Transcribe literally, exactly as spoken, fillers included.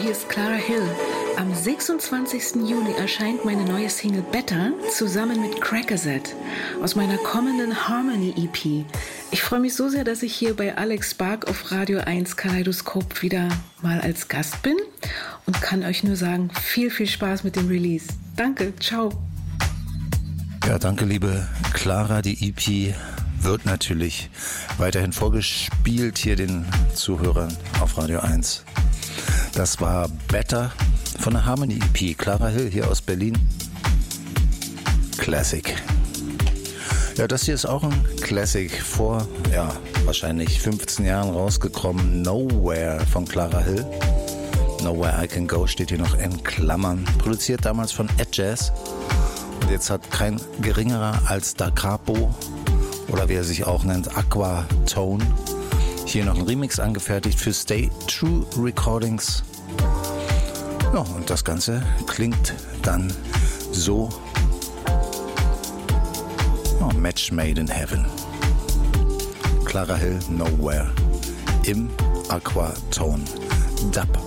hier ist Clara Hill. Am sechsundzwanzigsten Juni erscheint meine neue Single Better zusammen mit Crackerset aus meiner kommenden Harmony E P. Ich freue mich so sehr, dass ich hier bei Alex Spark auf Radio eins Kaleidoskop wieder mal als Gast bin und kann euch nur sagen, viel, viel Spaß mit dem Release. Danke, ciao. Ja, danke, liebe Clara. Die E P wird natürlich weiterhin vorgespielt hier den Zuhörern auf Radio eins. Das war Better von der Harmony E P. Clara Hill hier aus Berlin. Classic. Ja, das hier ist auch ein Classic, vor, ja, wahrscheinlich fünfzehn Jahren rausgekommen. Nowhere von Clara Hill. Nowhere I Can Go steht hier noch in Klammern. Produziert damals von Ed Jazz. Und jetzt hat kein geringerer als Da Capo oder wie er sich auch nennt, Aquatone, hier noch ein Remix angefertigt für Stay True Recordings. Ja, und das Ganze klingt dann so. Oh, Match Made in Heaven. Clara Hill, Nowhere im Aquatone Dub